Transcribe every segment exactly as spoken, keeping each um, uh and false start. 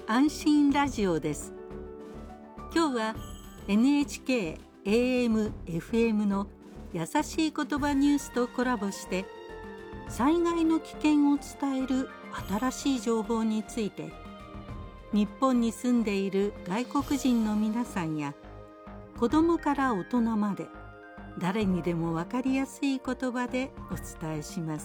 安心ラジオです。今日は エヌエイチケー エーエム エフエム の優しい言葉ニュースとコラボして災害の危険を伝える新しい情報について、日本に住んでいる外国人の皆さんや子どもから大人まで誰にでも分かりやすい言葉でお伝えします。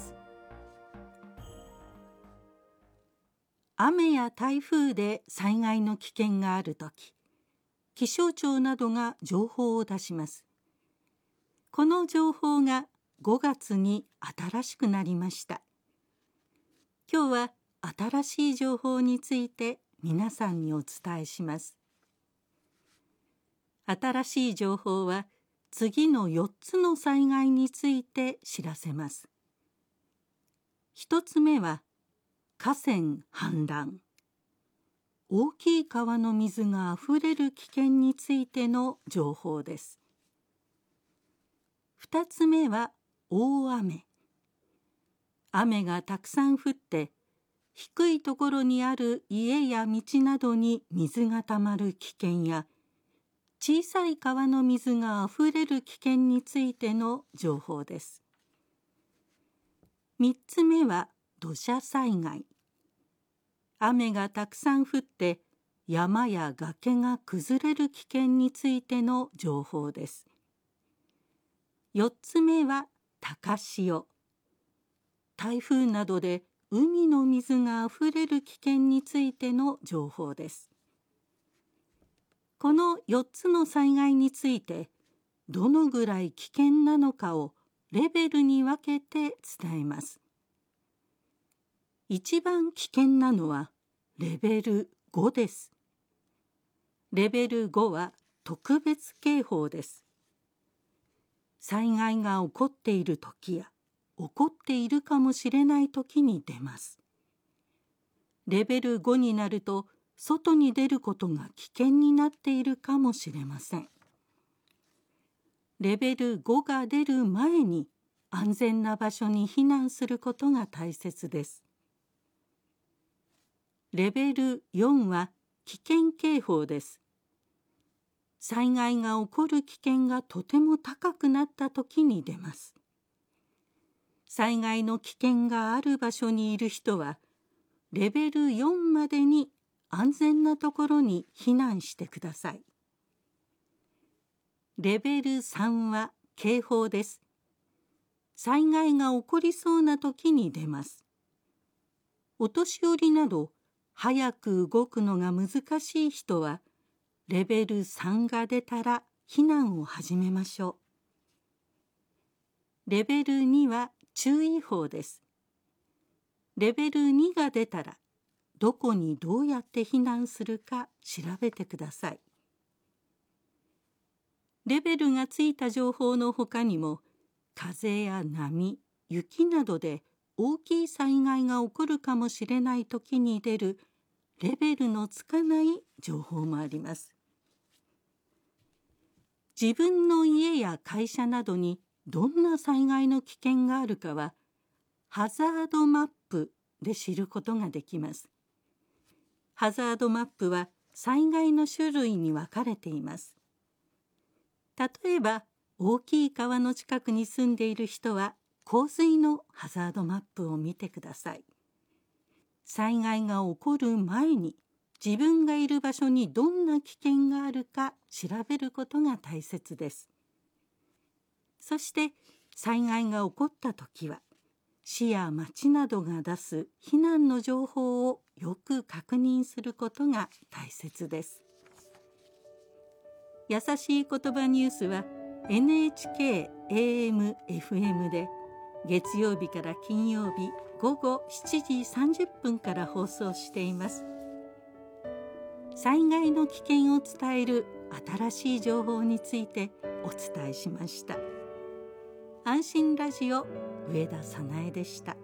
雨や台風で災害の危険があるとき、気象庁などが情報を出します。この情報がごがつに新しくなりました。今日は新しい情報について皆さんにお伝えします。新しい情報は次のよっつの災害について知らせます。ひとつめは河川氾濫。大きい川の水があふれる危険についての情報です。ふたつめは大雨。雨がたくさん降って低いところにある家や道などに水がたまる危険や、小さい川の水があふれる危険についての情報です。みっつめは土砂災害。雨がたくさん降って山や崖が崩れる危険についての情報です。よっつめは高潮。台風などで海の水があふれる危険についての情報です。このよっつの災害についてどのぐらい危険なのかをレベルに分けて伝えます。一番危険なのはレベルごです。レベルごは特別警報です。災害が起こっている時や起こっているかもしれない時に出ます。レベルごになると外に出ることが危険になっているかもしれません。レベルごが出る前に安全な場所に避難することが大切です。レベルよんは危険警報です。災害が起こる危険がとても高くなった時に出ます。災害の危険がある場所にいる人は、レベルよんまでに安全なところに避難してください。レベルさんは警報です。災害が起こりそうな時に出ます。お年寄りなど、早く動くのが難しい人は、レベルさんが出たら避難を始めましょう。レベルには注意報です。レベルにが出たら、どこにどうやって避難するか調べてください。レベルがついた情報の他にも、風や波、雪などで大きい災害が起こるかもしれない時に出るレベルのつかない情報もあります。自分の家や会社などにどんな災害の危険があるかは、ハザードマップで知ることができます。ハザードマップは災害の種類に分かれています。例えば、大きい川の近くに住んでいる人は、洪水のハザードマップを見てください。災害が起こる前に、自分がいる場所にどんな危険があるか調べることが大切です。そして、災害が起こったときは、市や町などが出す避難の情報をよく確認することが大切です。優しい言葉ニュースは エヌエイチケー エーエム エフエム で月曜日から金曜日ごごしちじさんじゅっぷんから放送しています。災害の危険を伝える新しい情報についてお伝えしました。安心ラジオ上田早苗でした。